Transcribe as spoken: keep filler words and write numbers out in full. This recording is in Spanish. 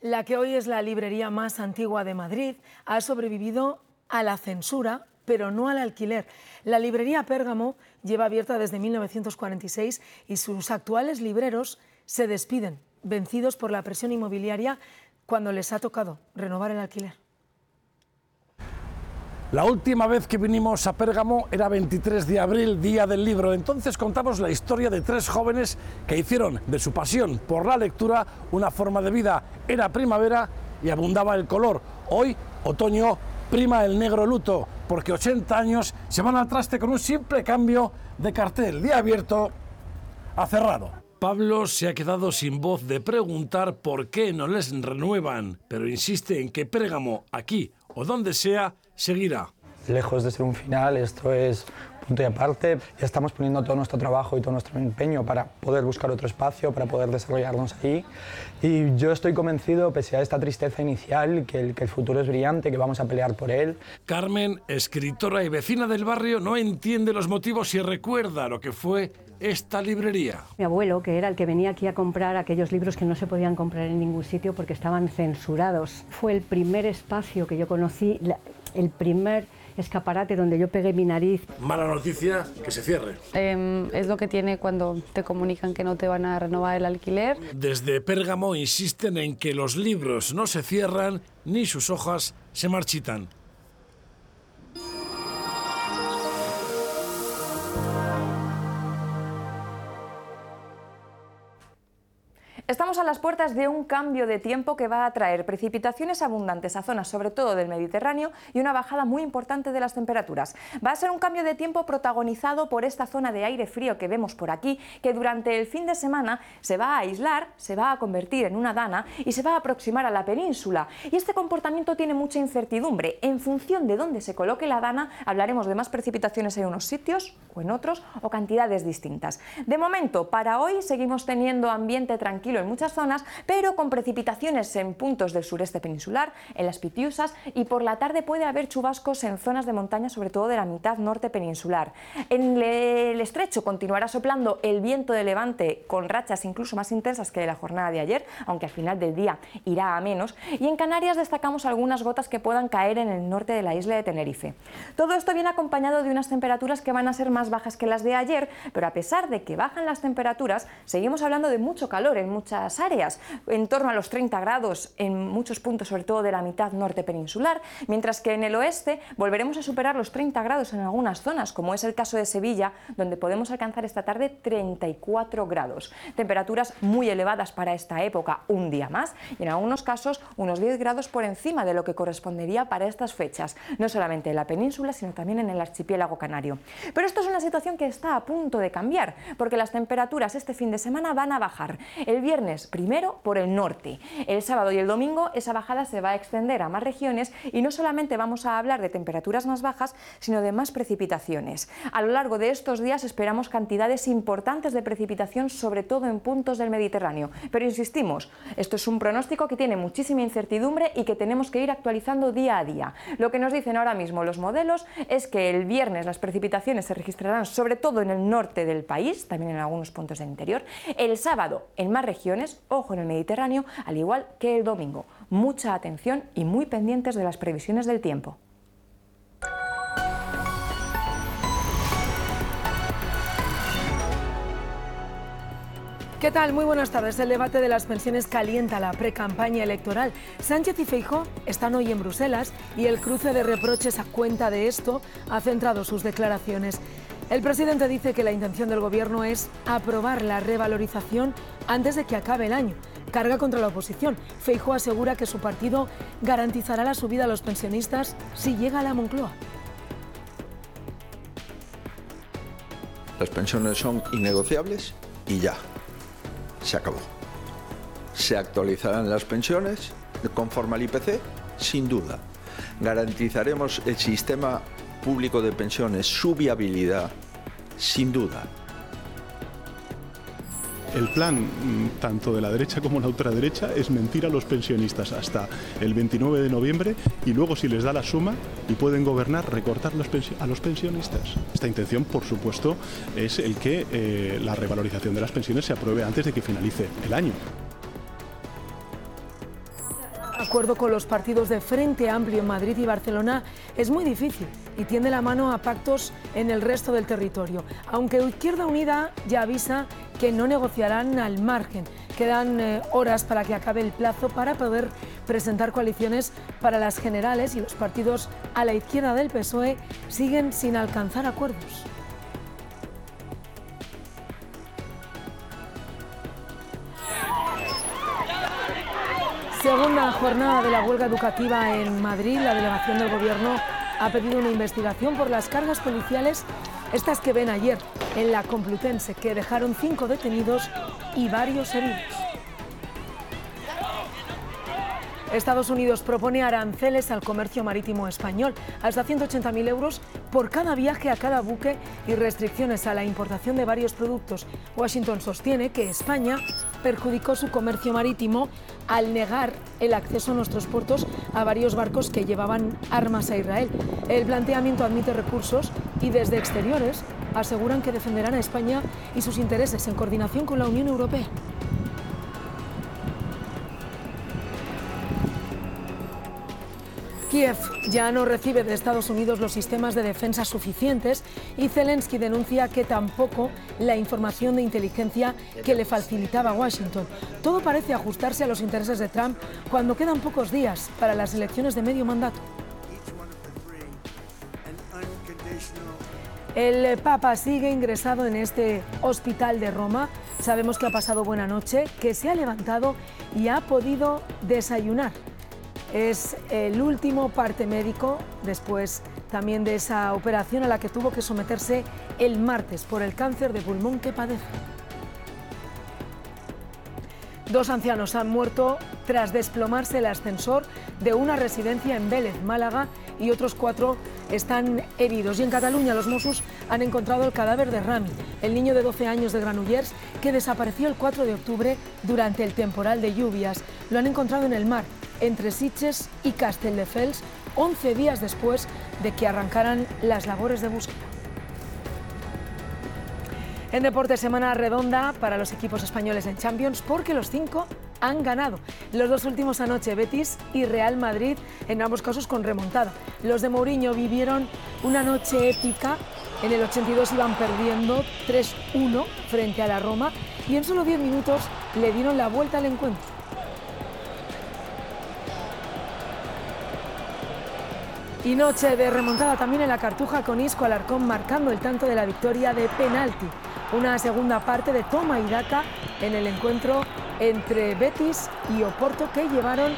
La que hoy es la librería más antigua de Madrid ha sobrevivido a la censura, pero no al alquiler. La librería Pérgamo lleva abierta desde mil novecientos cuarenta y seis y sus actuales libreros se despiden, vencidos por la presión inmobiliaria cuando les ha tocado renovar el alquiler. La última vez que vinimos a Pérgamo era veintitrés de abril, día del libro. Entonces contamos la historia de tres jóvenes que hicieron de su pasión por la lectura una forma de vida. Era primavera y abundaba el color. Hoy, otoño, prima el negro luto, porque ochenta años se van al traste con un simple cambio de cartel, de abierto a cerrado. Pablo se ha quedado sin voz de preguntar por qué no les renuevan, pero insiste en que Pérgamo, aquí o donde sea, seguirá. Lejos de ser un final, esto es punto y aparte. Ya estamos poniendo todo nuestro trabajo y todo nuestro empeño para poder buscar otro espacio, para poder desarrollarnos ahí. Y yo estoy convencido, pese a esta tristeza inicial, que el, que el futuro es brillante, que vamos a pelear por él. Carmen, escritora y vecina del barrio, no entiende los motivos y recuerda lo que fue esta librería. Mi abuelo, que era el que venía aquí a comprar aquellos libros que no se podían comprar en ningún sitio porque estaban censurados. Fue el primer espacio que yo conocí, la, el primer escaparate donde yo pegué mi nariz. Mala noticia, que se cierre. Eh, es lo que tiene cuando te comunican que no te van a renovar el alquiler. Desde Pérgamo insisten en que los libros no se cierran ni sus hojas se marchitan. Estamos a las puertas de un cambio de tiempo que va a traer precipitaciones abundantes a zonas sobre todo del Mediterráneo y una bajada muy importante de las temperaturas. Va a ser un cambio de tiempo protagonizado por esta zona de aire frío que vemos por aquí, que durante el fin de semana se va a aislar, se va a convertir en una dana y se va a aproximar a la península. Y este comportamiento tiene mucha incertidumbre. En función de dónde se coloque la dana, hablaremos de más precipitaciones en unos sitios o en otros, o cantidades distintas. De momento, para hoy seguimos teniendo ambiente tranquilo en muchas zonas, pero con precipitaciones en puntos del sureste peninsular, en las Pitiusas, y por la tarde puede haber chubascos en zonas de montaña, sobre todo de la mitad norte peninsular. En el estrecho continuará soplando el viento de levante con rachas incluso más intensas que de la jornada de ayer, aunque al final del día irá a menos, y en Canarias destacamos algunas gotas que puedan caer en el norte de la isla de Tenerife. Todo esto viene acompañado de unas temperaturas que van a ser más bajas que las de ayer, pero a pesar de que bajan las temperaturas, seguimos hablando de mucho calor en muchas áreas, en torno a los treinta grados en muchos puntos, sobre todo de la mitad norte peninsular, mientras que en el oeste volveremos a superar los treinta grados en algunas zonas, como es el caso de Sevilla, donde podemos alcanzar esta tarde treinta y cuatro grados. Temperaturas muy elevadas para esta época, un día más, y en algunos casos unos diez grados por encima de lo que correspondería para estas fechas, no solamente en la península, sino también en el archipiélago canario. Pero esto es una situación que está a punto de cambiar, porque las temperaturas este fin de semana van a bajar. El viernes primero por el norte, el sábado y el domingo esa bajada se va a extender a más regiones y no solamente vamos a hablar de temperaturas más bajas, sino de más precipitaciones. A lo largo de estos días esperamos cantidades importantes de precipitación, sobre todo en puntos del Mediterráneo, pero insistimos, esto es un pronóstico que tiene muchísima incertidumbre y que tenemos que ir actualizando día a día. Lo que nos dicen ahora mismo los modelos es que el viernes las precipitaciones se registrarán sobre todo en el norte del país, también en algunos puntos del interior, el sábado en más regiones, ojo en el Mediterráneo, al igual que el domingo. Mucha atención y muy pendientes de las previsiones del tiempo. ¿Qué tal? Muy buenas tardes. El debate de las pensiones calienta la precampaña electoral. Sánchez y Feijóo están hoy en Bruselas y el cruce de reproches a cuenta de esto ha centrado sus declaraciones. El presidente dice que la intención del gobierno es aprobar la revalorización antes de que acabe el año. Carga contra la oposición. Feijóo asegura que su partido garantizará la subida a los pensionistas si llega a la Moncloa. Las pensiones son innegociables y ya. Se acabó. Se actualizarán las pensiones conforme al I P C, sin duda. Garantizaremos el sistema público de pensiones, su viabilidad, sin duda. El plan, tanto de la derecha como la ultraderecha, es mentir a los pensionistas hasta el veintinueve de noviembre y luego, si les da la suma y pueden gobernar, recortar los a los pensionistas. Esta intención, por supuesto, es el que eh, la revalorización de las pensiones se apruebe antes de que finalice el año. acuerdo con los partidos de Frente Amplio en Madrid y Barcelona es muy difícil y tiende la mano a pactos en el resto del territorio, aunque Izquierda Unida ya avisa que no negociarán al margen. Quedan eh, horas para que acabe el plazo para poder presentar coaliciones para las generales y los partidos a la izquierda del P S O E siguen sin alcanzar acuerdos. Segunda jornada de la huelga educativa en Madrid. La delegación del Gobierno ha pedido una investigación por las cargas policiales, estas que ven ayer en la Complutense, que dejaron cinco detenidos y varios heridos. Estados Unidos propone aranceles al comercio marítimo español, hasta ciento ochenta mil euros por cada viaje a cada buque y restricciones a la importación de varios productos. Washington sostiene que España perjudicó su comercio marítimo al negar el acceso a nuestros puertos a varios barcos que llevaban armas a Israel. El planteamiento admite recursos y desde exteriores aseguran que defenderán a España y sus intereses en coordinación con la Unión Europea. Kiev ya no recibe de Estados Unidos los sistemas de defensa suficientes y Zelensky denuncia que tampoco la información de inteligencia que le facilitaba Washington. Todo parece ajustarse a los intereses de Trump cuando quedan pocos días para las elecciones de medio mandato. El Papa sigue ingresado en este hospital de Roma. Sabemos que ha pasado buena noche, que se ha levantado y ha podido desayunar. Es el último parte médico después también de esa operación a la que tuvo que someterse el martes por el cáncer de pulmón que padece. Dos ancianos han muerto tras desplomarse el ascensor de una residencia en Vélez, Málaga, y otros cuatro están heridos. Y en Cataluña los Mossos han encontrado el cadáver de Rami, el niño de doce años de Granollers que desapareció el cuatro de octubre durante el temporal de lluvias. Lo han encontrado en el mar, entre Sitges y Castelldefels, once días después de que arrancaran las labores de búsqueda. En deporte, semana redonda para los equipos españoles en Champions porque los cinco han ganado. Los dos últimos anoche, Betis y Real Madrid, en ambos casos con remontada. Los de Mourinho vivieron una noche épica. En el ochenta y dos iban perdiendo tres uno frente a la Roma y en solo diez minutos le dieron la vuelta al encuentro. Y noche de remontada también en la Cartuja con Isco Alarcón marcando el tanto de la victoria de penalti. Una segunda parte de toma y daca en el encuentro entre Betis y Oporto que llevaron